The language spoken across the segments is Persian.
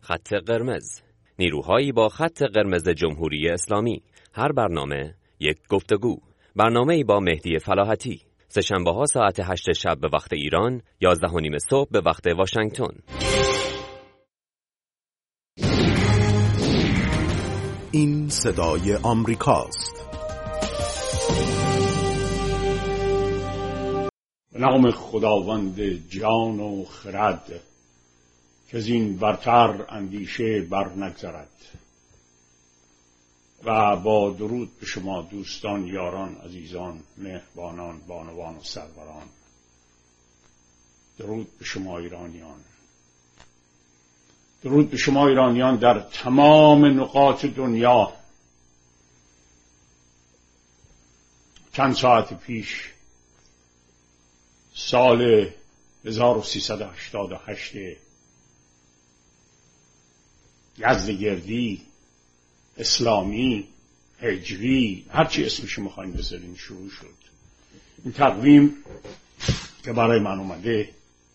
خط قرمز. نیروهایی با خط قرمز جمهوری اسلامی. هر برنامه یک گفتگو. برنامه‌ای با مهدی فلاحتی. سه‌شنبه‌ها ساعت 8 شب به وقت ایران، 11:30 صبح به وقت واشنگتن. این صدای آمریکاست. به نام خداوند جان و خرد که از این برتر اندیشه بر نگذرد. و با درود به شما دوستان، یاران، عزیزان، مهربانان، بانوان و سروران. درود به شما ایرانیان. درود به شما ایرانیان در تمام نقاط دنیا. چند ساعت پیش سال 1388 یزدگردی، اسلامی، هجری، هرچی اسمش میخواین بذارین شروع شد. این تقویم که برای من اومده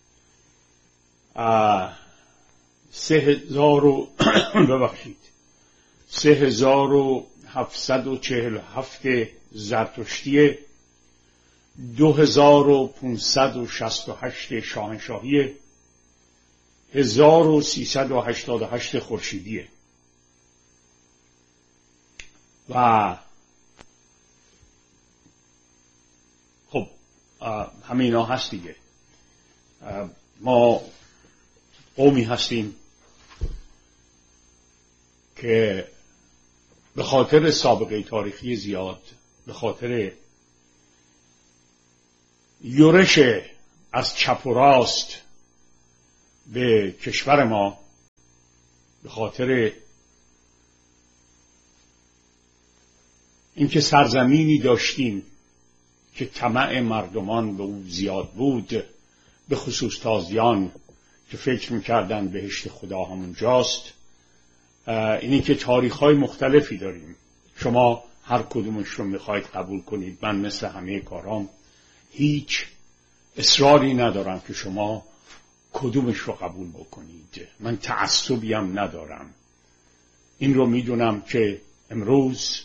3747 زرتشتی، 2568 شاهنشاهی، 1388 خورشیدیه. و خب همه اینا هست دیگه. ما قومی هستیم که به خاطر سابقه تاریخی زیاد، به خاطر یورش از چپ و راست به کشور ما، به خاطر اینکه سرزمینی داشتیم که طمع مردمان به او زیاد بود، به خصوص تازیان که فکر میکردن بهشت خدا همونجاست. اینی که تاریخ‌های مختلفی داریم. شما هر کدومش رو میخواید قبول کنید. من مثل همه کارام هیچ اصراری ندارم که شما کدومش رو قبول بکنید. من تعصبی هم ندارم. این رو میدونم که امروز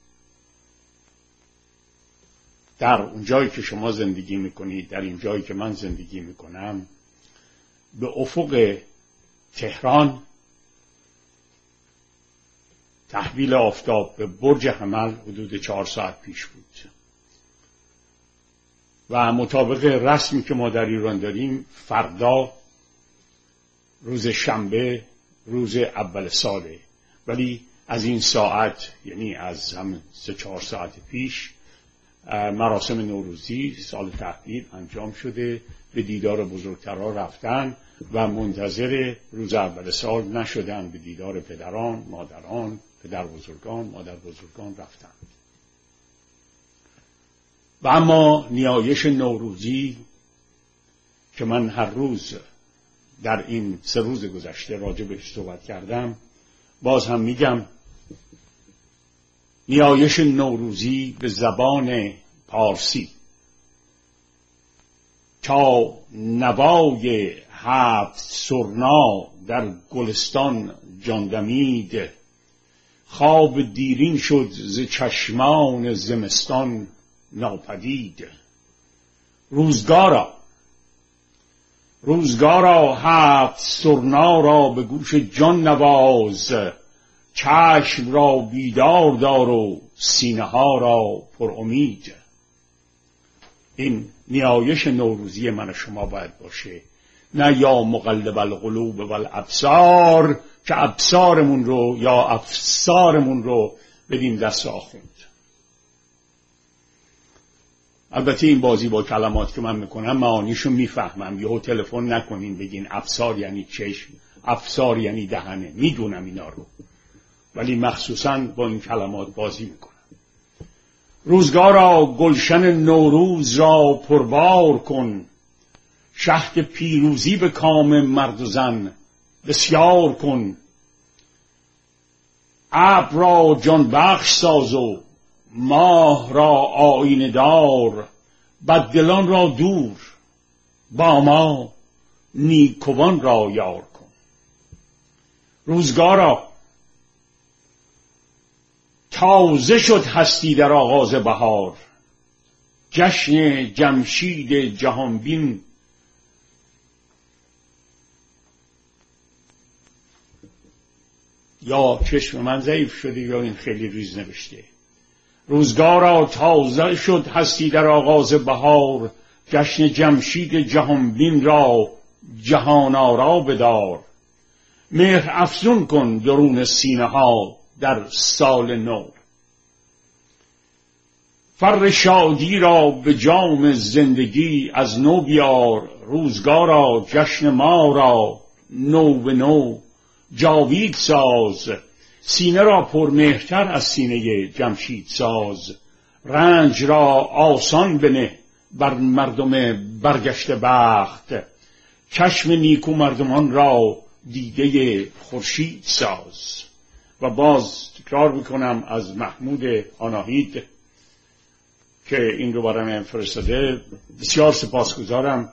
در اون جایی که شما زندگی میکنید، در این جایی که من زندگی میکنم، به افق تهران تحویل آفتاب به برج حمل حدود 4 ساعت پیش بود و مطابق رسمی که ما در ایران داریم فردا روز شنبه روز اول ساله، ولی از این ساعت، یعنی از هم 3-4 ساعت پیش، مراسم نوروزی سال تحویل انجام شده. به دیدار بزرگترها رفتن و منتظر روز اول سال نشدن. به دیدار پدران، مادران، پدر بزرگان، مادر بزرگان رفتن. و اما نیایش نوروزی که من هر روز در این 3 روز گذشته راجع بهش صحبت کردم، باز هم میگم نیایش نوروزی به زبان پارسی تا نوای 7 سرنا در گلستان جان دمید، خواب دیرین شد ز چشمان زمستان ناپدید. روزگارا 7 سرنا را به گوش جان نواز، چشم را بیدار دار و سینه ها را پر امید. این نیایش نوروزی من و شما باید باشه، نه یا مقلب القلوب والابصار که ابصارمون رو یا افسارمون رو بدیم دست آخوند. البته این بازی با کلمات که من میکنم معانیشو میفهمم. یهو تلفن نکنین بگین ابصار یعنی چشم، افسار یعنی دهنه. میدونم اینا رو، ولی مخصوصاً با این کلمات بازی میکنم. روزگارا گلشن نوروز را پربار کن، شهد پیروزی به کام مرد و زن بسیار کن. ابر را جان بخش ساز و ماه را آینه دار، بددلان را دور با ما نیکوان را یار کن. روزگارا تازه شد هستی در آغاز بهار، جشن جمشید جهانبین یا چشم من ضعیف شده یا این خیلی ریز نوشته. روزگارا تازه شد هستی در آغاز بهار، جشن جمشید جهانبین را جهان آرا بدار. مهر افزون کن درون سینه ها در سال نو، فر شادی را به جام زندگی از نو بیار. روزگارا جشن ما را نو به نو جاوید ساز، سینه را پرمهرتر از سینه جمشید ساز. رنج را آسان بنه بر مردم برگشته بخت، چشم نیکو مردمان را دیده خورشید ساز. و باز تکرار میکنم از محمود آناهید که این رو برای من فرستاده، بسیار سپاسگزارم.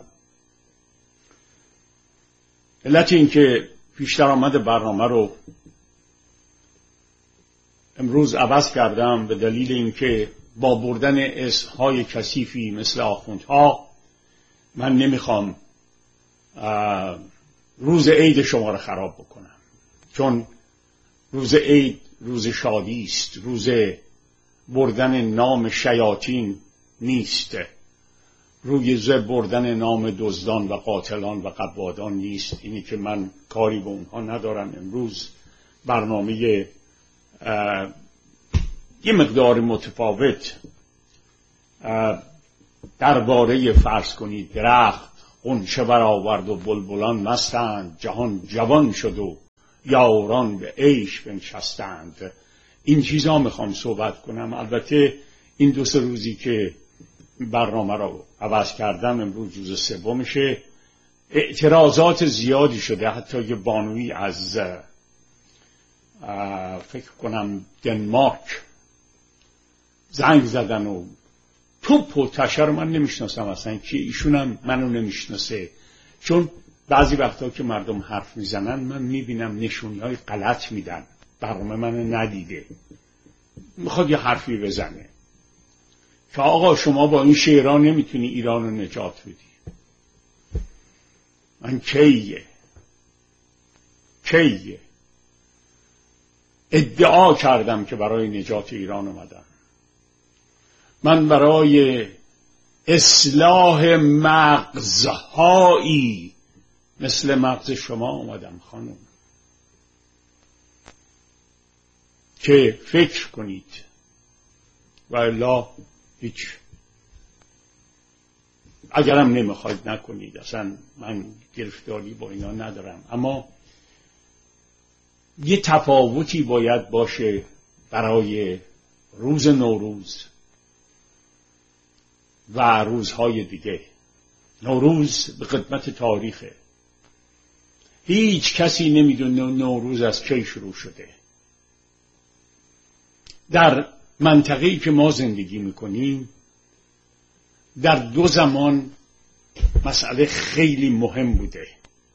علت این که پیشتر آمد برنامه رو امروز عوض کردم به دلیل اینکه با بردن اسمهای کثیفی مثل آخوندها من نمیخوام روز عید شما رو خراب بکنم، چون روز عید روز شادی است، روز بردن نام شیاطین نیست، روز بردن نام دزدان و قاتلان و قبادان نیست. اینی که من کاری به اونها ندارم. امروز برنامه یه مقدار متفاوت درباره فرض کنید درخت غنچه برآورد و بلبلان مستند، جهان جوان شد و یاران به عیش بنشستند. این چیزا میخوام صحبت کنم. البته این 2-3 روزی که برنامه رو عوض کردم، امروز روز سومشه، اعتراضات زیادی شده. حتی یه بانوی از فکر کنم دنمارک زنگ زدن و توپ و تشه رو من نمیشناسم اصلا که ایشونم منو نمیشناسه، چون بعضی وقتا که مردم حرف میزنن من میبینم نشونی‌های غلط میدن، برنامه منو ندیده، میخواد یه حرفی بزنه که آقا شما با این شعرها نمیتونی ایران رو نجات بدی. من کیه ادعا کردم که برای نجات ایران اومدم. من برای اصلاح مغزهایی مثل مغز شما اومدم خانم، که فکر کنید و الا هیچ. اگرم نمیخواید نکنید، اصلا من گرفتاری با اینا ندارم، اما یه تفاوتی باید باشه برای روز نوروز و روزهای دیگه. نوروز به قدمت تاریخه، هیچ کسی نمیدونه نوروز از کی شروع شده. در منطقه‌ای که ما زندگی میکنیم در 2 زمان مسئله خیلی مهم بوده.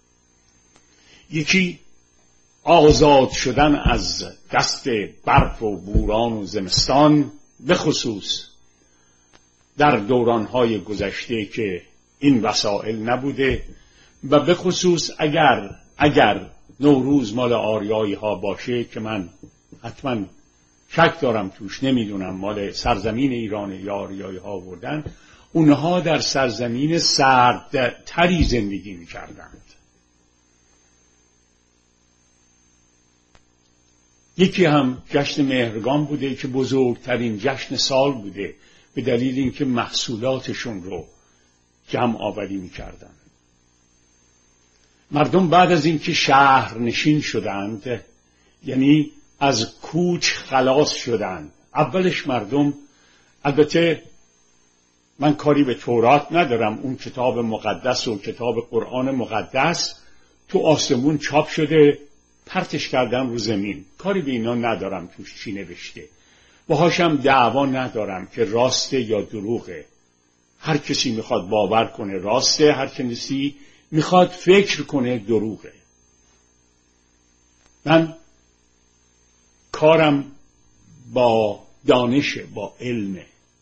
یکی آزاد شدن از دست برف و بوران و زمستان، به خصوص در دورانهای گذشته که این وسائل نبوده، و به خصوص اگر نوروز مال آریایی ها باشه که من حتما شک دارم توش، نمیدونم مال سرزمین ایران یا آریایی ها بردن، اونها در سرزمین سردتری زندگی میکردند. یکی هم جشن مهرگان بوده که بزرگترین جشن سال بوده به دلیل اینکه محصولاتشون رو جمع آوری میکردن. مردم بعد از اینکه شهر نشین شدند، یعنی از کوچ خلاص شدند، اولش مردم، البته من کاری به تورات ندارم، اون کتاب مقدس و کتاب قرآن مقدس تو آسمون چاپ شده، پرتش کردن رو زمین، کاری به اینا ندارم توش چی نوشته، باهاشم دعوا ندارم که راسته یا دروغه. هر کسی میخواد باور کنه راسته، هر کسی میخواد فکر کنه دروغه. من کارم با دانش، با علم.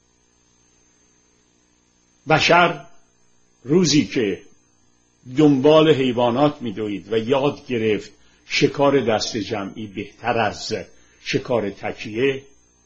بشر روزی که دنبال حیوانات می‌دوید و یاد گرفت شکار دست جمعی بهتر از شکار تکیه،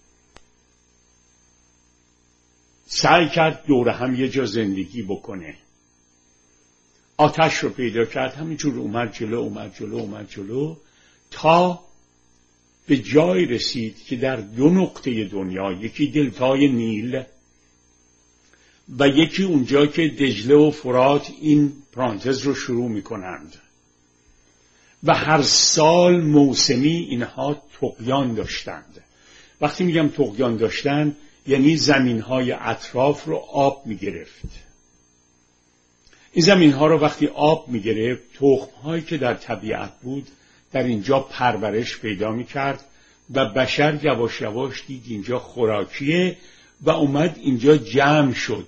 سعی کرد دور هم یه جا زندگی بکنه. آتش رو پیدا کرد، همینجور اومد جلو تا به جای رسید که در دو نقطه دنیا، یکی دلتای نیل و یکی اونجا که دجله و فرات این پرانتز رو شروع میکنند و هر سال موسمی اینها طغیان داشتند. وقتی میگم طغیان داشتند یعنی زمینهای اطراف رو آب میگرفت. این زمینها رو وقتی آب میگرفت، تخمهایی که در طبیعت بود در اینجا پرورش پیدا میکرد و بشر یواش یواش دید اینجا خوراکیه و اومد اینجا جمع شد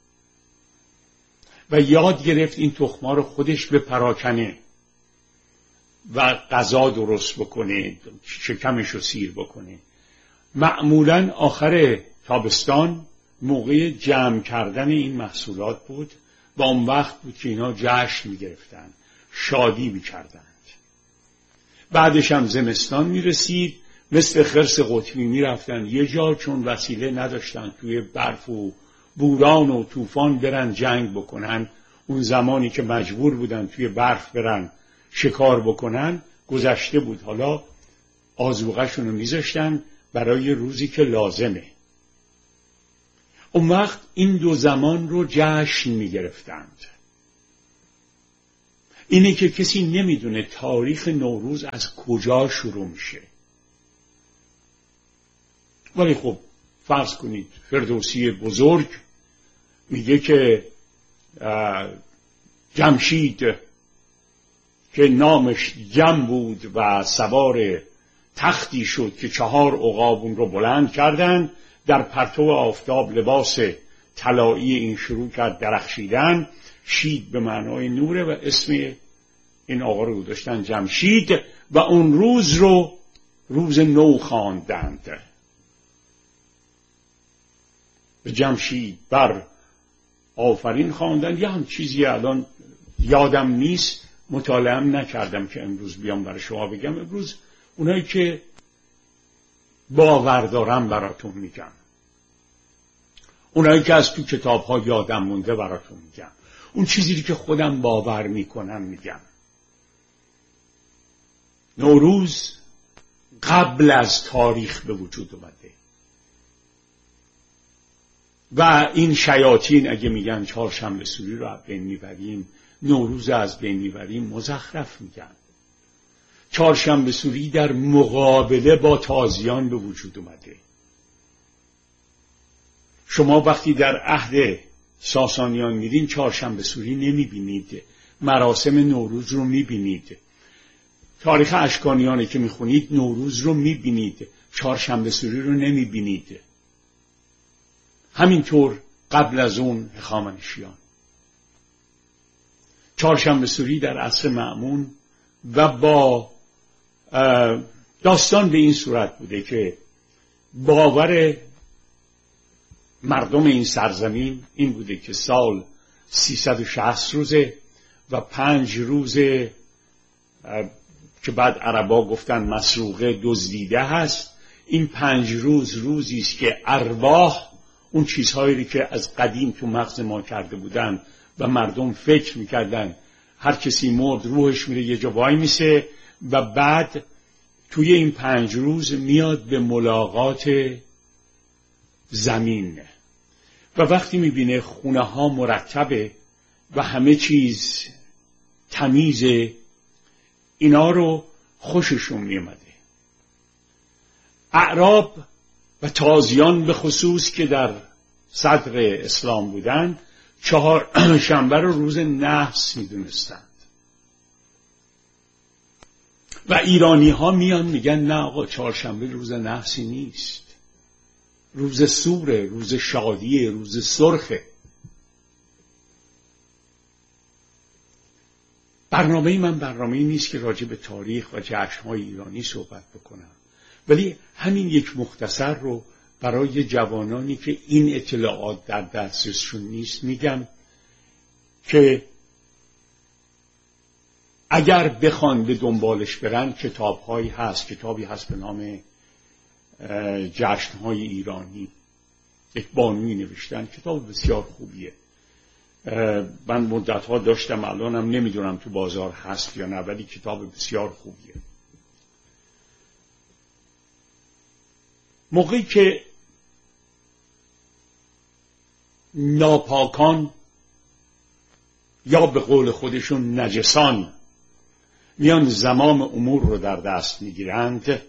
و یاد گرفت این تخم‌ها رو خودش بپراکنه و غذا درست بکنه، شکمش رو سیر بکنه. معمولاً آخر تابستان موقع جمع کردن این محصولات بود و اون وقت بود که اینا جشن می‌گرفتن، شادی می‌کردند. بعدش هم زمستان می‌رسید، مثل خرس قطبی می‌رفتن یه جا، چون وسیله نداشتن توی برف و بوران و طوفان برن جنگ بکنن. اون زمانی که مجبور بودن توی برف برن شکار بکنن گذشته بود، حالا آذوقه‌شون رو می‌ذاشتن برای روزی که لازمه. اون وقت این دو زمان رو جشن می‌گرفتند. اینه که کسی نمیدونه تاریخ نوروز از کجا شروع میشه. ولی خب فرض کنید فردوسی بزرگ میگه که جمشید که نامش جم بود و سوار تختی شد که 4 عقابون رو بلند کردن، در پرتو آفتاب لباس طلایی این شروع کرد درخشیدن. شید به معنای نوره و اسم این آقا رو داشتن جمشید و اون روز رو روز نو خواندند. به جمشید بر آفرین خواندن. یه هم چیزی الان یادم نیست، مطالعه‌ام نکردم که امروز بیام برای شما بگم. امروز اونایی که باور دارم براتون میگم، اونایی که از تو کتاب‌ها یادم مونده براتون میگم، اون چیزی که خودم باور میکنم میگم. نوروز قبل از تاریخ به وجود اومده و این شیاطین اگه میگن چهارشنبه سوری رو از بین میبریم، نوروز از بین میبریم، مزخرف میگن. چهارشنبه سوری در مقابله با تازیان به وجود اومده. شما وقتی در عهد ساسانیان میرین چهارشنبه سوری نمیبینید، مراسم نوروز رو میبینید. تاریخ اشکانیانه که میخونید نوروز رو میبینید، چهارشنبه سوری رو نمیبینید. همینطور قبل از اون هخامنشیان. چهارشنبه سوری در عصر مأمون و با داستان به این صورت بوده که باور مردم این سرزمین این بوده که سال 360 روزه و 5 روزه که بعد عربا گفتن مسروقه دزدیده هست. این 5 روز روزی است که ارواح، اون چیزهایی که از قدیم تو مغز ما کرده بودن و مردم فکر میکردن هر کسی مرد روحش میره یه جا وای میسه و بعد توی این 5 روز میاد به ملاقات زمین و وقتی میبینه خونه ها مرتبه و همه چیز تمیزه، اینا رو خوششون میامده. اعراب و تازیان به خصوص که در صدر اسلام بودن، چهارشنبه رو روز نحس میدونستند و ایرانی ها میان میگن نه آقا چهارشنبه روز نحسی نیست، روز سوره، روز شادیه، روز سرخه. برنامه من برنامه نیست که راجع به تاریخ و جشن‌های ایرانی صحبت بکنم، ولی همین یک مختصر رو برای جوانانی که این اطلاعات در دسترسشون نیست میگم که اگر بخوان به دنبالش برن کتابی هست به نام جشن‌های ایرانی، یک بانوی نوشتن، کتاب بسیار خوبیه. من مدت‌ها داشتم، الانم نمیدونم تو بازار هست یا نه، ولی کتاب بسیار خوبیه. موقعی که ناپاکان یا به قول خودشون نجسان میان زمام امور رو در دست میگیرند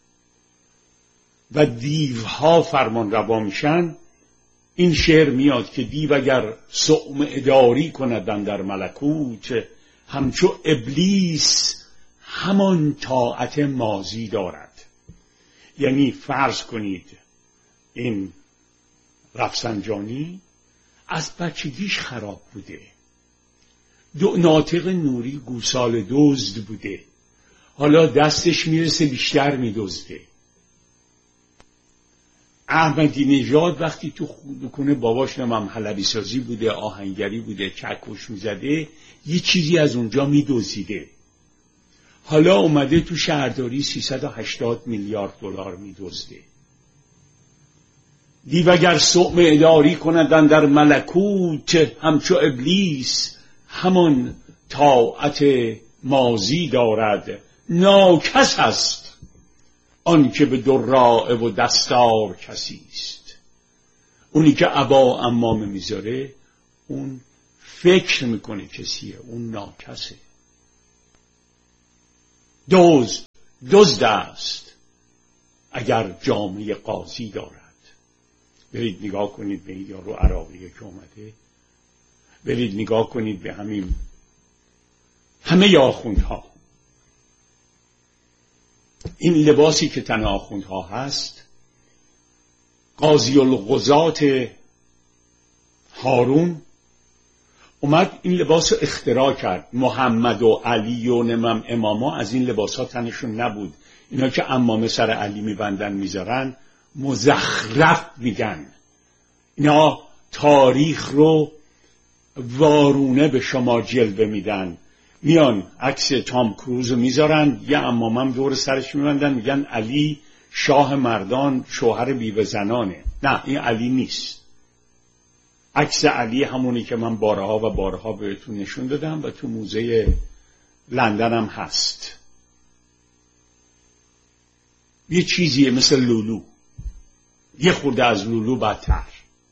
و دیوها فرمان روا میشن، این شعر میاد که دیو اگر صومعه داری کند در ملکوت، همچو ابلیس همان طاعت ماضی دارد. یعنی فرض کنید این رفسنجانی از بچگیش خراب بوده، ناطق نوری گوسال دزد بوده، حالا دستش میرسه بیشتر میدزده. احمدی نژاد وقتی تو دکونه باباش نمام حلبی سازی بوده، آهنگری بوده، چکش میزده، یه چیزی از اونجا میدزدیده، حالا اومده تو شهرداری 380 میلیارد دلار میدزده. دیو اگر صومعه داری کندن در ملکوت، همچو ابلیس همان طاعت ماضی دارد. ناکس است آن که به دراعه و دستار کسی است. اونی که عبا عمامه میذاره اون فکر میکنه کسیه، اون ناکسه. دزد است اگر جامعه قاضی دارد. برید نگاه کنید به این یارو عراقیه که اومده، برید نگاه کنید به همه آخوندها. این لباسی که تن آخوندها هست، قاضی القضات هارون اومد این لباس رو اختراع کرد. محمد و علی و اماما از این لباس ها تنشون نبود. اینا که عمامه سر علی میبندن میذارن مزخرف میگن. اینا تاریخ رو وارونه به شما جلوه میدن. میان عکس تام کروز رو میذارن، یه عمامم دور سرش میبندن، میگن علی شاه مردان شوهر بیوه زنانه. نه، این علی نیست. عکس علی همونی که من بارها و بارها بهتون نشون دادم و تو موزه لندن هم هست. یه چیزیه مثل لولو، یه خورده از لولو بدتر.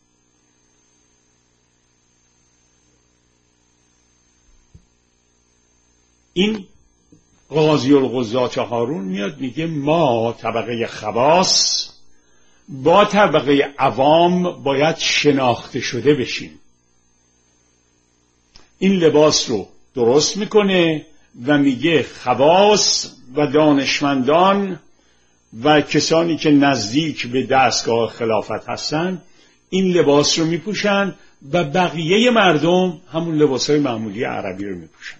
این قاضی القضات هارون میاد میگه ما طبقه خواص با طبقه عوام باید شناخته شده بشیم. این لباس رو درست میکنه و میگه خواص و دانشمندان و کسانی که نزدیک به دستگاه خلافت هستن این لباس رو میپوشن و بقیه مردم همون لباسهای معمولی عربی رو میپوشن.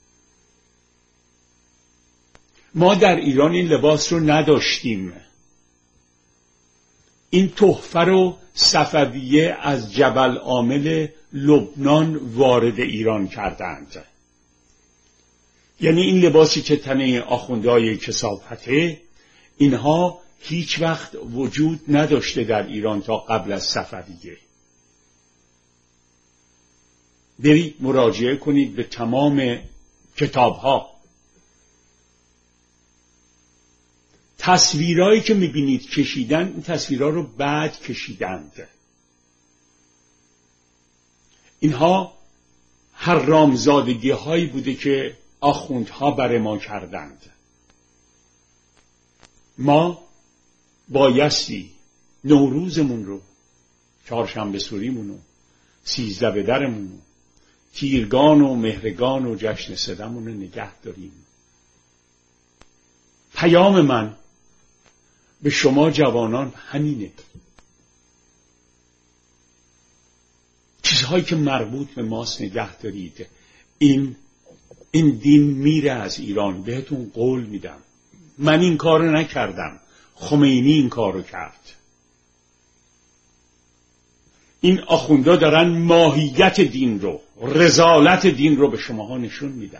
ما در ایران این لباس رو نداشتیم. این تحفه رو صفویه از جبل عامل لبنان وارد ایران کردند. یعنی این لباسی که تنه آخوندهای کثافته، اینها هیچ وقت وجود نداشته در ایران تا قبل از صفویه. برید مراجعه کنید به تمام کتابها. تصویرهایی که میبینید کشیدن، این تصویرها رو بعد کشیدند. اینها حرامزادگی هایی بوده که آخوندها برای ما کردند. ما بایستی نوروزمون رو، چهارشنبه سوریمون رو، 13 بدرمون رو، تیرگان و مهرگان و جشن سدمون رو نگه داریم. پیام من به شما جوانان همینه. چیزهایی که مربوط به ماست نگه دارید. این این دین میره از ایران، بهتون قول میدم. من این کارو نکردم، خمینی این کارو کرد. این آخوندا دارن ماهیت دین رو، رذالت دین رو به شماها نشون میدن.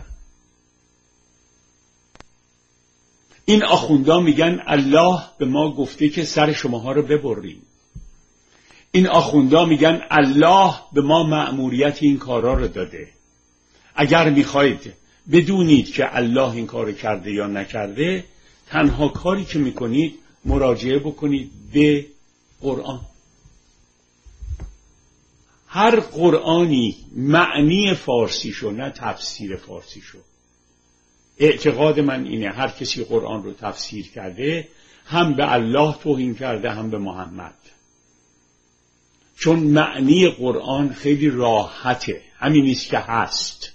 این آخوندا میگن الله به ما گفته که سر شماها رو ببریم. این آخوندا میگن الله به ما مأموریت این کارا رو داده. اگر میخواید بدونید که الله این کارو کرده یا نکرده، تنها کاری که میکنید مراجعه بکنید به قرآن. هر قرآنی معنی فارسیشو، نه تفسیر فارسیشو. اعتقاد من اینه هر کسی قرآن رو تفسیر کرده هم به الله توهین کرده هم به محمد. چون معنی قرآن خیلی راحته، همین نیست که هست.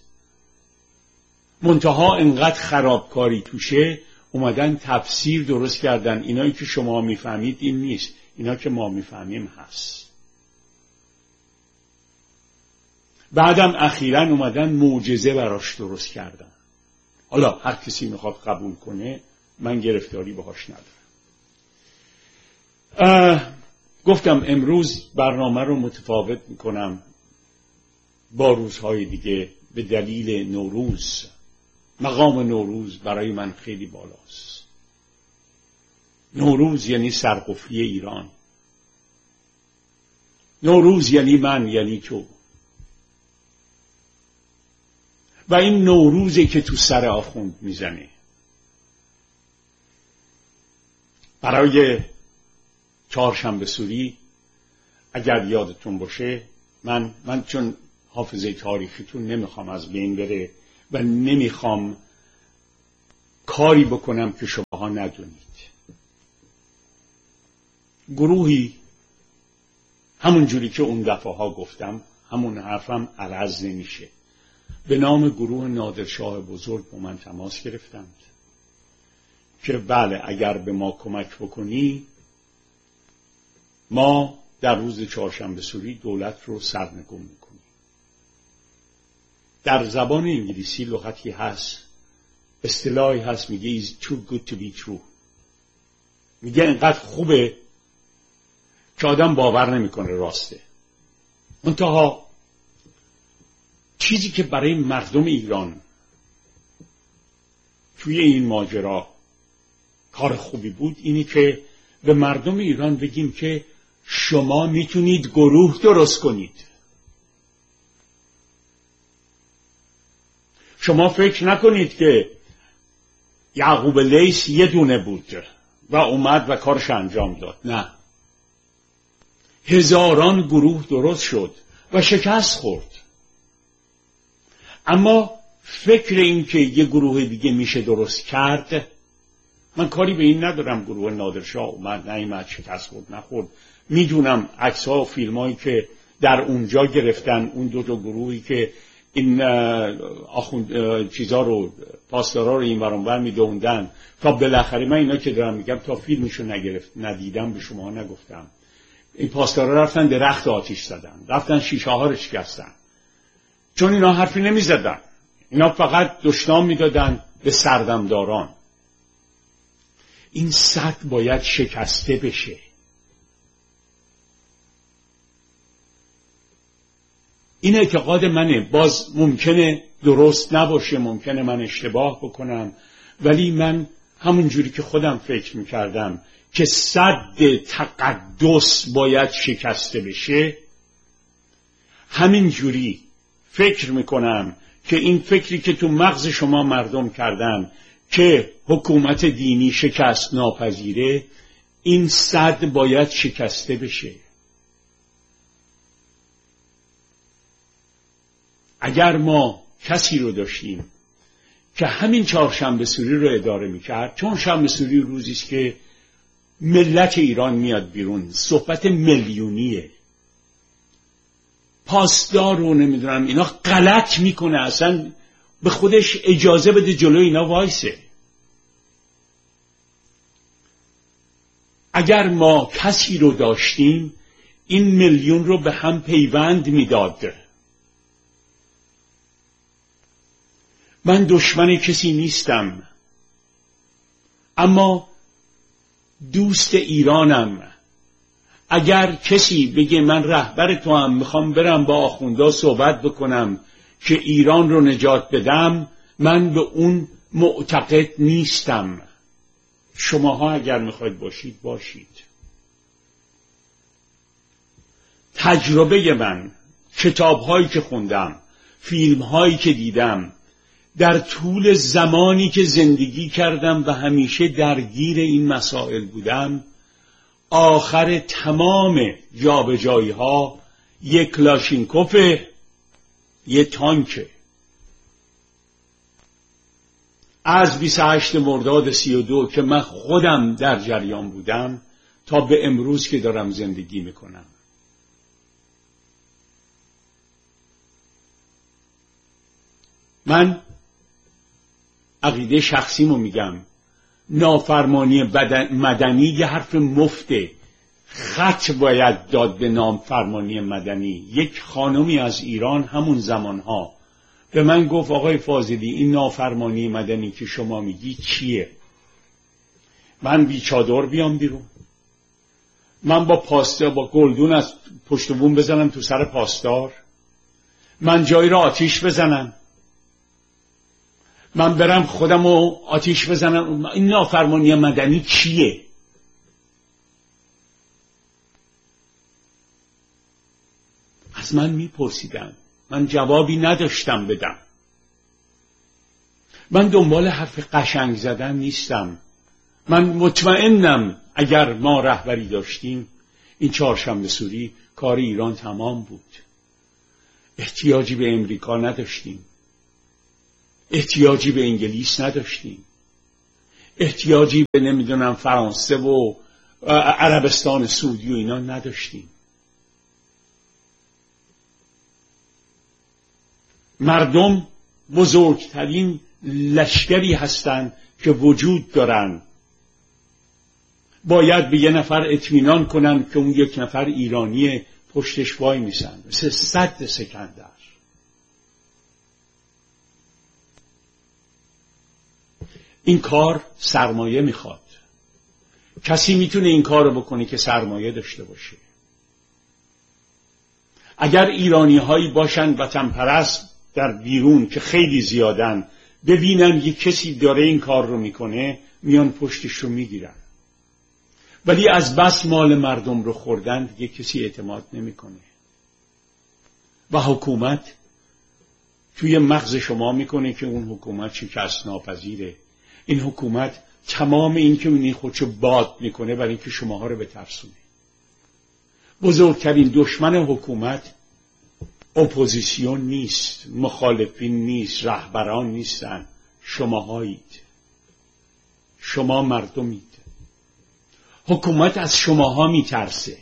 منتها انقدر خرابکاری توشه، اومدن تفسیر درست کردن. اینایی که شما میفهمید این نیست، اینا که ما میفهمیم هست. بعدم اخیراً اومدن معجزه براش درست کردن. حالا هر کسی میخواد قبول کنه، من گرفتاری باهاش ندارم. گفتم امروز برنامه رو متفاوت میکنم با روزهای دیگه به دلیل نوروز. مقام نوروز برای من خیلی بالاست. نوروز یعنی سرقفلی ایران. نوروز یعنی من، یعنی تو. و این نوروزی که تو سر آخوند میزنه. برای چهارشنبه سوری اگر یادتون باشه، من چون حافظه تاریخیتون نمیخوام از بین بره و نمیخوام کاری بکنم که شماها ندونید. گروهی همون جوری که اون دفعه ها گفتم، همون حرفم عرض نمیشه، به نام گروه نادرشاه بزرگ با من تماس گرفتند که بله اگر به ما کمک بکنی ما در روز چهارشنبه سوری دولت رو سرنگون میکنیم. در زبان انگلیسی لغتی هست، اصطلاحی هست میگه is too good to be true. میگه اینقدر خوبه که آدم باور نمیکنه راسته. منتها چیزی که برای مردم ایران توی این ماجرا کار خوبی بود اینی که به مردم ایران بگیم که شما میتونید گروه درست کنید. شما فکر نکنید که یعقوب لیث یه دونه بود و اومد و کارش انجام داد. نه، هزاران گروه درست شد و شکست خورد. اما فکر این که یه گروه دیگه میشه درست کرد، من کاری به این ندارم گروه نادرشاه اومد نیامد، شکست خورد نخورد. میدونم عکس‌ها و فیلمایی که در اونجا گرفتن، اون دو تا گروهی که این چیزا رو، پاسدارا رو این ور اون ور میدوندن تا بالاخره، من اینا که دارم میگم تا فیلمشو ندیدم به شما نگفتم، این پاسدارا رفتن درخت آتش زدن، رفتن شیشه ها رو شکستن، چون اینا حرفی نمیزدن، اینا فقط دشنام میدادن به سردمداران. این سد باید شکسته بشه. این اعتقاد منه. باز ممکنه درست نباشه، ممکنه من اشتباه بکنم، ولی من همون جوری که خودم فکر میکردم که سد تقدس باید شکسته بشه، همین جوری فکر میکنم که این فکری که تو مغز شما مردم کردن که حکومت دینی شکست ناپذیره، این سد باید شکسته بشه. اگر ما کسی رو داشتیم که همین چهارشنبه سوری رو اداره میکرد، چون شنبه سوری روزی است که ملت ایران میاد بیرون، صحبت میلیونیه، پاسدار رو نمیدونم اینا غلط میکنه، اصلا به خودش اجازه بده جلو اینا وایسه. اگر ما کسی رو داشتیم این میلیون رو به هم پیوند میداد من دشمن کسی نیستم، اما دوست ایرانم. اگر کسی بگه من رهبر تو هم، میخوام برم با آخوندا صحبت بکنم که ایران رو نجات بدم، من به اون معتقد نیستم. شماها اگر میخواید باشید باشید. تجربه من، کتاب‌هایی که خوندم، فیلم‌هایی که دیدم، در طول زمانی که زندگی کردم و همیشه درگیر این مسائل بودم، آخر تمام جابجایی‌ها یک کلاشینکوف، یک تانک. از 28 مرداد 32 که من خودم در جریان بودم تا به امروز که دارم زندگی میکنم. من عقیده شخصیمو میگم، نافرمانی مدنی یه حرف مفته. خط باید داد به نافرمانی مدنی. یک خانمی از ایران همون زمانها به من گفت آقای فاضلی این نافرمانی مدنی که شما میگی چیه؟ من بی چادر بیام بیرون؟ من با گلدون از پشت بوم بزنم تو سر پاسدار؟ من جایی را آتیش بزنم؟ من برم خودم رو آتیش بزنم؟ این نافرمانی مدنی چیه؟ از من میپرسیدن، من جوابی نداشتم بدم. من دنبال حرف قشنگ زدن نیستم. من مطمئنم اگر ما رهبری داشتیم این چهارشنبه سوری کار ایران تمام بود. احتیاجی به امریکا نداشتیم، احتیاجی به انگلیس نداشتیم، احتیاجی به نمیدونم فرانسه و عربستان سعودی و اینا نداشتیم. مردم بزرگترین لشکری هستند که وجود دارن. باید به یه نفر اطمینان کنن که اون یک نفر ایرانی پشتش وای میسن، مثل سد سکندر. این کار سرمایه میخواد. کسی میتونه این کار رو بکنه که سرمایه داشته باشه. اگر ایرانی هایی باشن وطن پرست در بیرون که خیلی زیادن، ببینن یک کسی داره این کار رو میکنه، میان پشتش رو میگیرن. ولی از بس مال مردم رو خوردن یک کسی اعتماد نمیکنه. و حکومت توی مغز شما میکنه که اون حکومت شکست ناپذیره. این حکومت تمام این که اونی خودشو باد میکنه برای اینکه شماها رو بترسونه. بزرگترین دشمن حکومت اپوزیسیون نیست، مخالفین نیست، رهبران نیستن، شماهایید. شما مردمید. حکومت از شماها میترسه.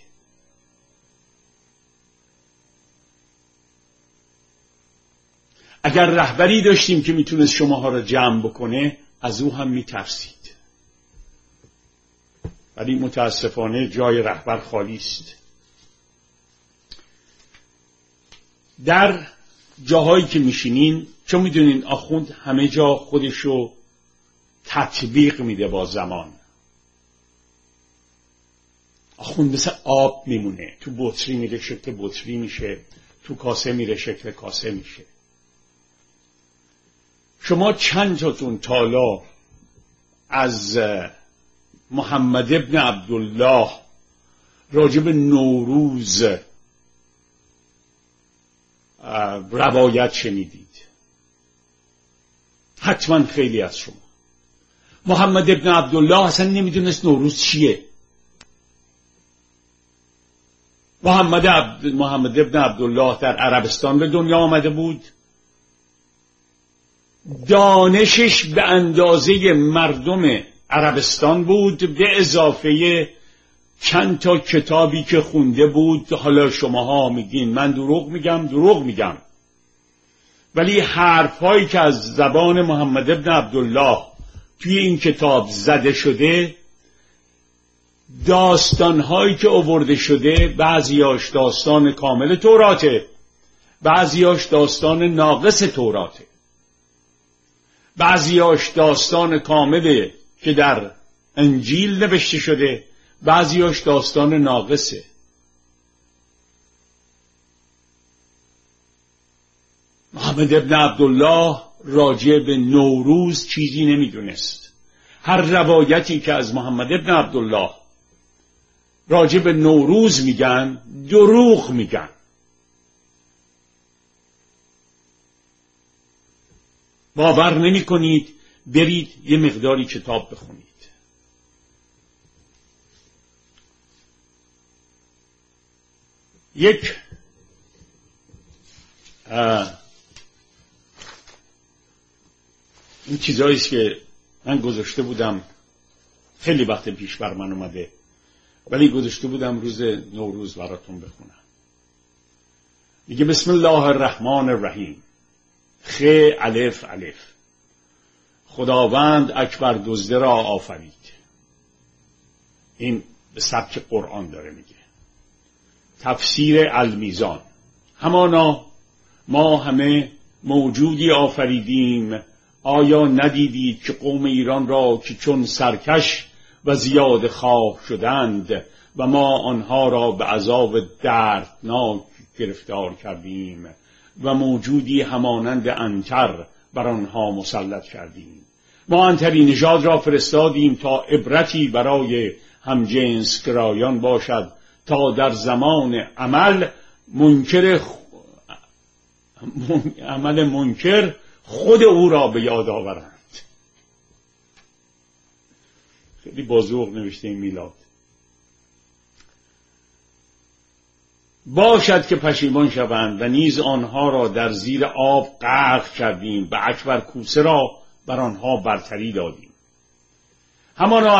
اگر رهبری داشتیم که میتونست شماها را جمع بکنه، از او هم میترسید. ولی متاسفانه جای رهبر خالی است. در جاهایی که میشینین، چون میدونین آخوند همه جا خودشو تطبیق میده با زمان. آخوند مثل آب میمونه، تو بطری میره شکل بطری میشه، تو کاسه میره شکل کاسه میشه. شما چند تاتون تالا از محمد ابن عبدالله راجب نوروز روایت شنیدید؟ حتما خیلی از شما. محمد ابن عبدالله اصلا نمیدونست نوروز چیه. محمد ابن عبدالله در عربستان به دنیا آمده بود. دانشش به اندازه مردم عربستان بود، به اضافه چند تا کتابی که خونده بود. حالا شماها میگین من دروغ میگم، ولی حرفهایی که از زبان محمد ابن عبدالله توی این کتاب زده شده، داستانهایی که آورده شده، بعضیاش داستان کامل توراته، بعضیاش داستان ناقص توراته. بعضیاش داستان کامله که در انجیل نوشته شده، بعضیاش داستان ناقصه. محمد ابن عبدالله راجع به نوروز چیزی نمیدونست. هر روایتی که از محمد ابن عبدالله راجع به نوروز میگن دروغ میگن. باور نمی کنید؟ برید یه مقداری کتاب بخونید. یک این چیزاییست که من گذاشته بودم، خیلی وقت پیش بر من اومده، ولی گذاشته بودم روز نوروز براتون بخونم. میگه بسم الله الرحمن الرحیم، خ الف الف، خداوند اکبر دزده را آفرید. این به سبک قرآن داره میگه. تفسیر المیزان، همانا ما همه موجودی آفریدیم، آیا ندیدید که قوم ایران را که چون سرکش و زیاد خواه شدند و ما آنها را به عذاب دردناک گرفتار کردیم و موجودی همانند عنتر بر آنها مسلط کردیم. ما عنتری نژاد را فرستادیم تا عبرتی برای همجنس گرایان باشد، تا در زمان عمل منکر خود او را به یاد آورند. خیلی بازوق نوشته این میلاد. باشد که پشیمان شوند و نیز آنها را در زیر آب غرق کردیم، به اکبر کوسه را بر آنها برتری دادیم. همانا